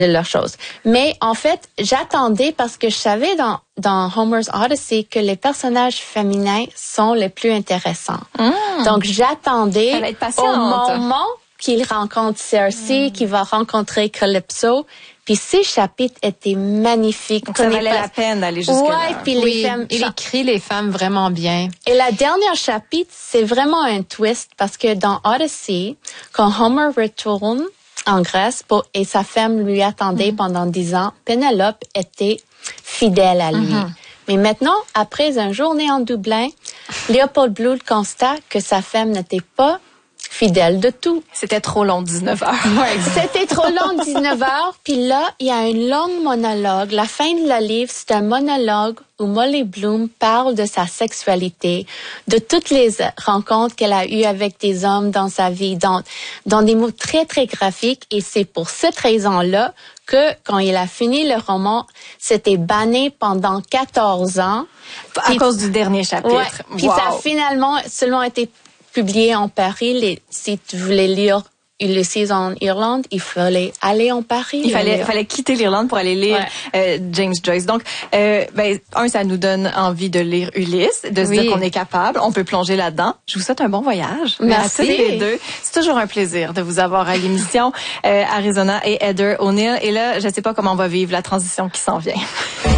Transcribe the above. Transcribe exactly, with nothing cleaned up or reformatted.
de leurs choses. Mais en fait, j'attendais parce que je savais dans dans Homer's Odyssey que les personnages féminins sont les plus intéressants. Mm. Donc j'attendais au moment qu'il rencontre Cersei, mm. qu'il va rencontrer Calypso. Puis ces chapitres étaient magnifiques. Donc ça valait pas... la peine d'aller jusque ouais, là. Puis oui, les femmes, il écrit les femmes vraiment bien. Et la dernière chapitre, c'est vraiment un twist parce que dans Odyssey, quand Homer retourne en Grèce pour, et sa femme lui attendait mm-hmm. pendant dix ans, Pénélope était fidèle à lui. Mm-hmm. Mais maintenant, après une journée en Dublin, Léopold Bloom constate que sa femme n'était pas fidèle de tout. C'était trop long, dix-neuf heures. Ouais, c'était trop long, dix-neuf heures. Puis là, il y a un long monologue. La fin de la livre, c'est un monologue où Molly Bloom parle de sa sexualité, de toutes les rencontres qu'elle a eues avec des hommes dans sa vie, dans, dans des mots très, très graphiques. Et c'est pour cette raison-là que, quand il a fini le roman, c'était banni pendant quatorze ans. À puis, cause du dernier chapitre. Ouais, puis wow. ça a finalement seulement été publié en Paris. Les, si tu voulais lire Ulysses en Irlande, il fallait aller en Paris. Il fallait, fallait quitter l'Irlande pour aller lire ouais. euh, James Joyce. Donc, euh, ben, un, ça nous donne envie de lire Ulysse, de se oui. dire qu'on est capable, on peut plonger là-dedans. Je vous souhaite un bon voyage. Merci. Merci les deux. C'est toujours un plaisir de vous avoir à l'émission. euh, Arizona et Heather O'Neill. Et là, je sais pas comment on va vivre la transition qui s'en vient.